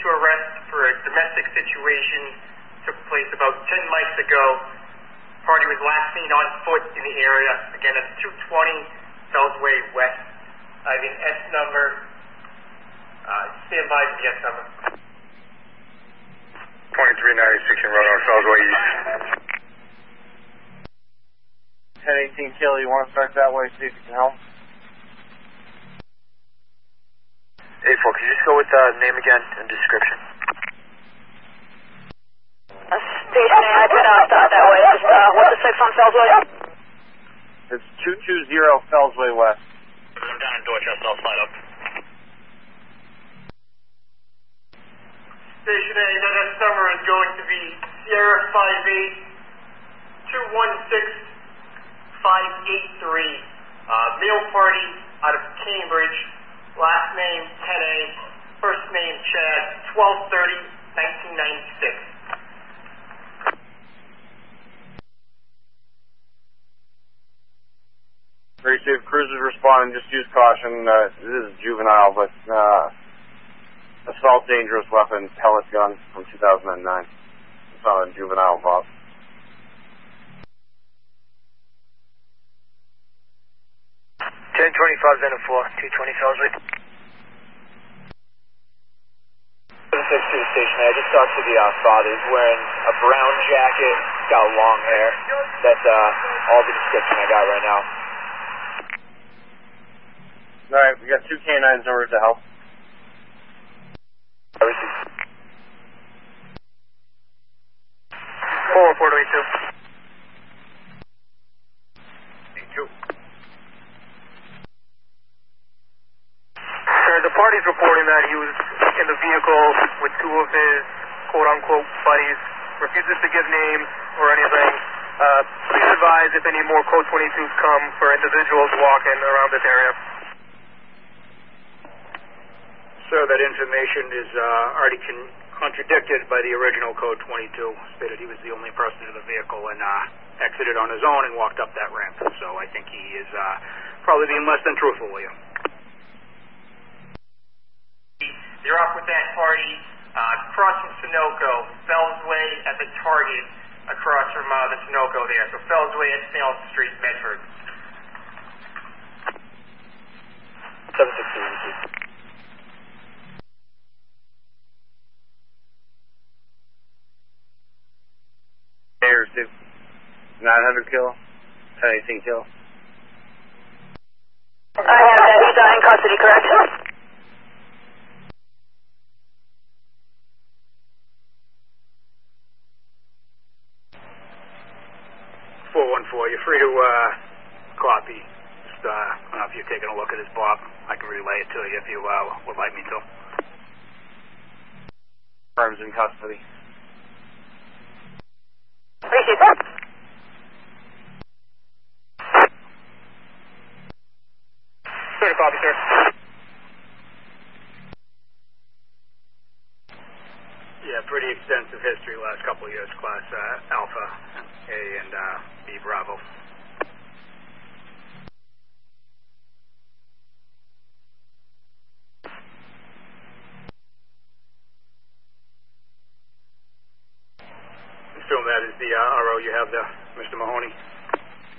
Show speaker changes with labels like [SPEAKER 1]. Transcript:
[SPEAKER 1] to arrest for a domestic situation. Took place about 10 mics ago. Party was last seen on foot in the area. Again, that's 220 Fellsway West. I have an S number. Stand by for the S number.
[SPEAKER 2] 2396 in Road on Fellsway East.
[SPEAKER 3] 1018 Kill, you want to start that way, see if you can help?
[SPEAKER 2] 84, can you just go with name again and description?
[SPEAKER 4] Station A, I could start that way. Just, what's the 6 on Fellsway?
[SPEAKER 3] It's 220 Fellsway West.
[SPEAKER 2] I'm down in Dorchester, I'll slide up.
[SPEAKER 1] Station A, that S number is going to be Sierra 58216 583. Male party out of Cambridge. Last name 10A. First name Chad. 12/30/1996.
[SPEAKER 3] Very safe. Cruisers responding. Just use caution. This is juvenile, but assault dangerous weapon pellet gun from 2009. It's not a juvenile boss.
[SPEAKER 2] Ten 25 Venom 4, 220 Fellsway.
[SPEAKER 5] 762 Station A. I just talked to the father. He's wearing a brown jacket, got long hair. That's all the description I got right now.
[SPEAKER 3] Alright, we got 2 canines in order to help.
[SPEAKER 5] I received.
[SPEAKER 2] 442. 82.
[SPEAKER 1] The party's reporting that he was in the vehicle with 2 of his quote-unquote buddies, refuses to give names or anything. Please advise if any more Code 22s come for individuals walking around this area.
[SPEAKER 6] Sir, that information is already contradicted by the original Code 22. Stated he was the only person in the vehicle and exited on his own and walked up that ramp. So I think he is probably being less than truthful with you.
[SPEAKER 1] They're off with that party, crossing Sunoco, Fellsway at the Target, across from the Sunoco there. So Fellsway at Salem Street, Medford.
[SPEAKER 5] 762.
[SPEAKER 3] Airs, 900 Kill, 1018 Kill.
[SPEAKER 4] I have that. He's in custody, correct?
[SPEAKER 6] 414, you're free to copy. Just, I don't know if you're taking a look at his Bob. I can relay it to you if you would like me to.
[SPEAKER 3] Firm's in custody.
[SPEAKER 4] Appreciate that.
[SPEAKER 1] Sir, copy, sir.
[SPEAKER 6] Yeah, pretty extensive history last couple of years, Class Alpha, A, and B Bravo. Assume that is the RO you have there, Mr. Mahoney.